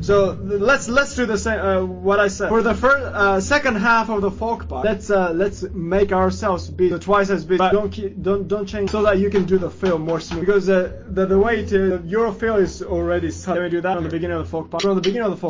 So let's do the same. What I said for the second half of the folk part. Let's make ourselves be twice as big. But don't change so that you can do the fill more smooth. Because the way to your fill is already set. Let me do that from the beginning of the folk part. From the beginning of the folk.